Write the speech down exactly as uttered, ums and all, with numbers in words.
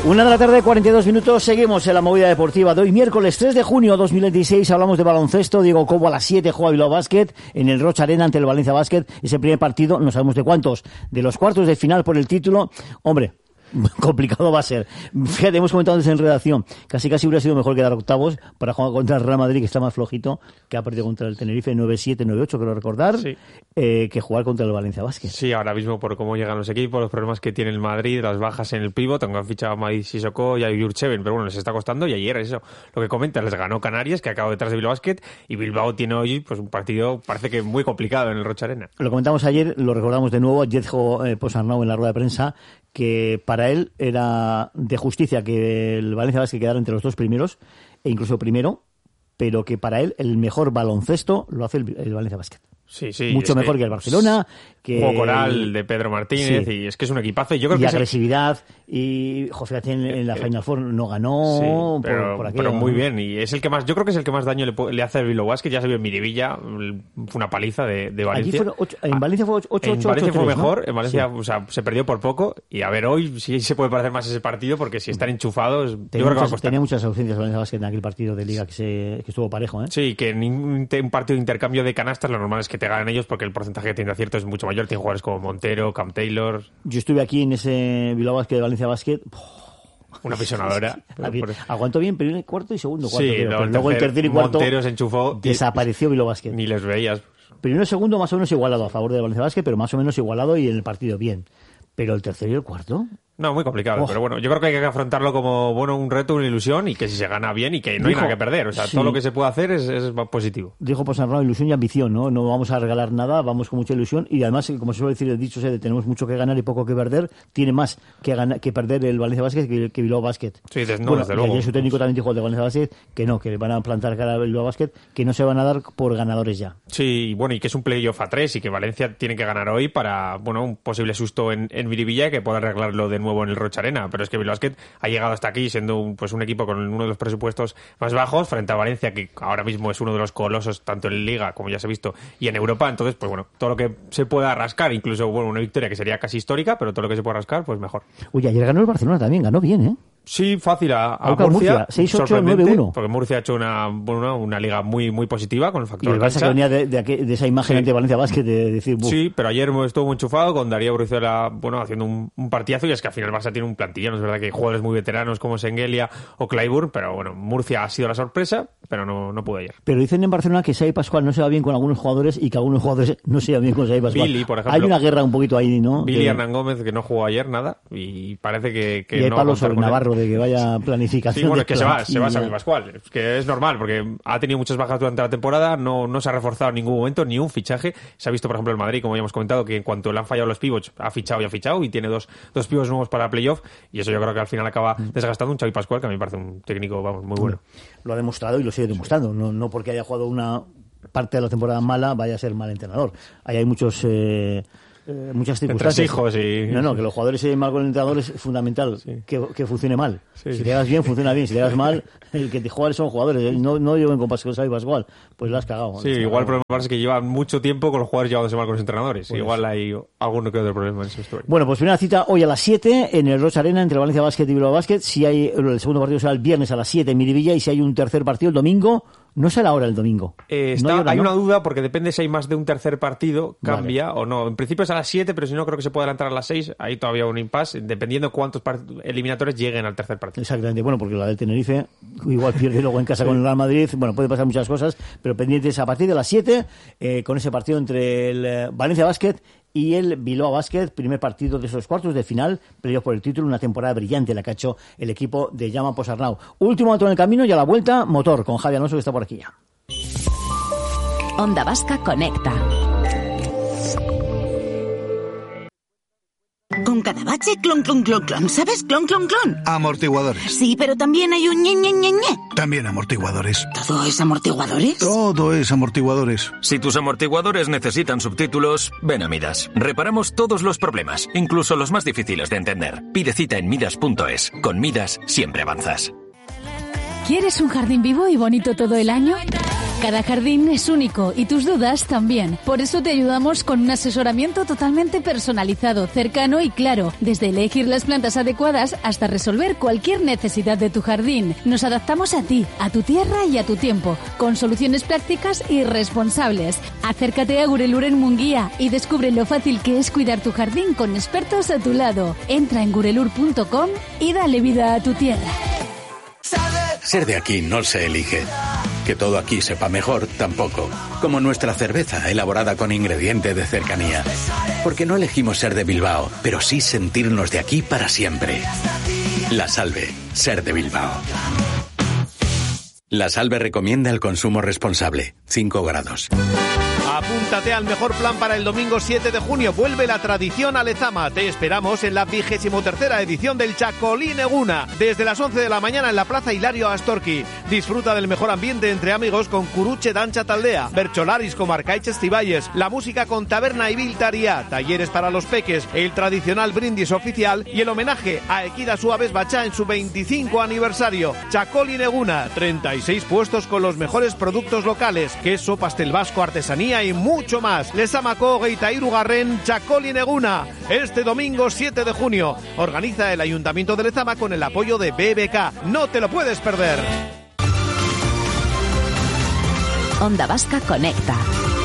Una de la tarde, cuarenta y dos minutos, seguimos en la movida deportiva de hoy, miércoles tres de junio de dos mil veintiséis, hablamos de baloncesto. Diego Cobo a las siete juega Bilbao Basket en el Rocha Arena ante el Valencia Basket. Ese primer partido, no sabemos de cuántos, de los cuartos de final por el título. Hombre, complicado va a ser. Fíjate, hemos comentado antes en redacción, casi casi hubiera sido mejor quedar octavos para jugar contra el Real Madrid, que está más flojito, que ha perdido contra el Tenerife nueve siete, nueve ocho, creo recordar, sí. eh, que jugar contra el Valencia Basket. Sí, ahora mismo por cómo llegan los equipos, los problemas que tiene el Madrid, las bajas en el pívot, aunque han fichado a Madi Sissoko y a Jurcheven, pero bueno, les está costando, y ayer eso, lo que comentas, les ganó Canarias, que acabó detrás de Bilbao Basket, y Bilbao tiene hoy pues un partido, parece que muy complicado en el Rocha Arena. Lo comentamos ayer, lo recordamos de nuevo, Jetjo eh, Posarnau en la rueda de prensa, que para él era de justicia que el Valencia Basket quedara entre los dos primeros, e incluso primero, pero que para él el mejor baloncesto lo hace el, el Valencia Basket. Sí, sí. Mucho mejor que, que el Barcelona. Que juego coral de Pedro Martínez, sí. Y es que es un equipazo. Y, yo creo y que agresividad. El... Y José en, en la Final Four no ganó. Sí, pero, por, por aquí, pero ¿no? Muy bien. Y es el que más, yo creo que es el que más daño le, le hace al Bilbao Basket. Ya se vio en Miribilla, fue una paliza de, de Valencia. Allí ocho, en Valencia fue ocho ocho. En Valencia ocho, fue tres, mejor. ¿no? En Valencia, sí. o sea, se perdió por poco. Y a ver, hoy sí se puede parecer más ese partido, porque si están enchufados, tenía yo creo que va a costar. Tenía muchas ausencias Valencia Basket en aquel partido de Liga que, se, que estuvo parejo, ¿eh? Sí, que en un, un partido de intercambio de canastas, lo normal es que te ganen ellos, porque el porcentaje que tiene de acierto es mucho mayor. Tienen jugadores como Montero, Cam Taylor. Yo estuve aquí en ese Bilbao Basket de Valencia Basket. Una apisonadora. Aguantó bien primero y cuarto y segundo cuarto. Sí, pero, no, pero el luego el tercer y cuarto Montero se enchufó. Desapareció Bilbao Basket. Ni les veías. Primero y segundo más o menos igualado a favor de Valencia Basket, pero más o menos igualado y en el partido bien. Pero el tercero y el cuarto... No, muy complicado, oh. Pero bueno, yo creo que hay que afrontarlo como bueno un reto, una ilusión, y que si se gana bien y que no dijo, hay nada que perder. O sea, sí. Todo lo que se puede hacer es, es positivo. Dijo Posarnau, ilusión y ambición, ¿no? No vamos a regalar nada, vamos con mucha ilusión, y además, como se suele decir, el dicho de tenemos mucho que ganar y poco que perder, tiene más que ganar, que perder el Valencia Basket que, que Bilbao Basket. Sí, desde, no, bueno, desde luego. Y ayer su técnico también dijo de Valencia Basket que no, que van a plantar cara al Bilbao Basket, que no se van a dar por ganadores ya. Sí, bueno, y que es un playoff a tres y que Valencia tiene que ganar hoy para, bueno, un posible susto en, en Miribilla, que pueda arreglarlo de nuevo en el Rocha Arena. Pero es que Bilbao Basket ha llegado hasta aquí siendo un, pues un equipo con uno de los presupuestos más bajos frente a Valencia, que ahora mismo es uno de los colosos tanto en Liga, como ya se ha visto, y en Europa. Entonces, pues bueno, todo lo que se pueda rascar, incluso bueno, una victoria que sería casi histórica, pero todo lo que se pueda rascar, pues mejor. Uy, ayer ganó el Barcelona también, ganó bien, ¿eh? Sí, fácil a, a Murcia, Murcia, seis ocho nueve uno. Porque Murcia ha hecho una, bueno, una liga muy muy positiva con el factor y el Barça que venía de, de, de esa imagen sí. ante Valencia Basket de decir... Buf. Sí, pero ayer estuvo muy enchufado con Darío Brizuela, bueno, haciendo un, un partidazo, y es que al final el Barça tiene un plantilla, no es verdad que hay jugadores muy veteranos como Sengelia o Clyburn, pero bueno, Murcia ha sido la sorpresa, pero no, no pudo ayer. Pero dicen en Barcelona que Xavi Pascual no se va bien con algunos jugadores y que algunos jugadores no se va bien con Xavi Pascual. Billy, por ejemplo. Hay una guerra un poquito ahí, ¿no? Billy que... Hernán Gómez, que no jugó ayer nada, y parece que, que y hay no palos sobre Navarro él. De que vaya planificación. Sí, bueno, es que se va, plantilla. se va Xavi Pascual, es que es normal, porque ha tenido muchas bajas durante la temporada, no, no se ha reforzado en ningún momento, ni un fichaje. Se ha visto, por ejemplo, el Madrid, como ya hemos comentado, que en cuanto le han fallado los pivots, ha fichado y ha fichado, y tiene dos, dos pivots nuevos para playoff, y eso yo creo que al final acaba desgastando un Xavi Pascual, que a mí me parece un técnico, vamos, muy bueno. Lo ha demostrado y lo sigue demostrando, sí. no, no porque haya jugado una parte de la temporada mala vaya a ser mal entrenador. Ahí hay muchos... Eh... Eh, muchas circunstancias. Hijos y... No, no, que los jugadores se lleven mal con el entrenador es fundamental, sí. que, que funcione mal. Sí. Si le das bien, funciona bien. Si le das mal, el que te juega son jugadores. No, no lleven con Xavi Pascual, pues la has cagado. Sí, igual el problema es que lleva mucho tiempo con los jugadores llevándose mal con los entrenadores. Pues igual hay alguno que otro problema en esa historia. Bueno, pues primera cita hoy a las siete en el Rocha Arena entre Valencia Basket y Bilbao Basket. Si hay el segundo partido será el viernes a las siete en Miribilla, y si hay un tercer partido el domingo. No será ahora el domingo. Eh, está, no hay hora, hay ¿no? una duda, porque depende si hay más de un tercer partido, cambia vale. o no. En principio es a las siete, pero si no, creo que se puede adelantar a las seis. Hay todavía un impasse, dependiendo cuántos eliminatorios lleguen al tercer partido. Exactamente. Bueno, porque la del Tenerife igual pierde luego en casa sí. con el Real Madrid. Bueno, puede pasar muchas cosas, pero pendientes a partir de las siete, eh, con ese partido entre el eh, Valencia Basket y el Bilbao Basket, primer partido de esos cuartos de final, playoff por el título, una temporada brillante la que ha hecho el equipo de Jaume Posarnau. Último dato en el camino y a la vuelta, motor, con Javi Alonso, que está por aquí ya. Onda Vasca Conecta. Con cada bache, clon, clon, clon, clon. ¿Sabes? Clon, clon, clon. Amortiguadores. Sí, pero también hay un ñe, ñe, ñe, ñe. También amortiguadores. ¿Todo es amortiguadores? Todo es amortiguadores. Si tus amortiguadores necesitan subtítulos, ven a Midas. Reparamos todos los problemas, incluso los más difíciles de entender. Pide cita en midas punto es. Con Midas siempre avanzas. ¿Quieres un jardín vivo y bonito todo el año? Cada jardín es único y tus dudas también. Por eso te ayudamos con un asesoramiento totalmente personalizado, cercano y claro, desde elegir las plantas adecuadas hasta resolver cualquier necesidad de tu jardín. Nos adaptamos a ti, a tu tierra y a tu tiempo, con soluciones prácticas y responsables. Acércate a Gurelur en Munguía y descubre lo fácil que es cuidar tu jardín con expertos a tu lado. Entra en gurelur punto com y dale vida a tu tierra. Ser de aquí no se elige. Que todo aquí sepa mejor, tampoco. Como nuestra cerveza, elaborada con ingrediente de cercanía. Porque no elegimos ser de Bilbao, pero sí sentirnos de aquí para siempre. La Salve, ser de Bilbao. La Salve recomienda el consumo responsable. cinco grados. Apúntate al mejor plan para el domingo siete de junio. Vuelve la tradición a Lezama. Te esperamos en la vigésimo tercera edición del Chacolí Neguna. Desde las once de la mañana en la Plaza Hilario Astorqui. Disfruta del mejor ambiente entre amigos con Curuche Dancha Taldea, Bercholaris con Arcaiches Ciballes, la música con Taberna y Biltaria, talleres para los peques, el tradicional brindis oficial y el homenaje a Equida Suaves Bachá en su veinticinco aniversario. Chacolí Neguna, treinta y seis puestos con los mejores productos locales, queso, pastel vasco, artesanía y mucho más. Lezamako Geitairu Garren Chacolí Neguna, este domingo siete de junio. Organiza el Ayuntamiento de Lezama con el apoyo de B B K. No te lo puedes perder. Onda Vasca Conecta.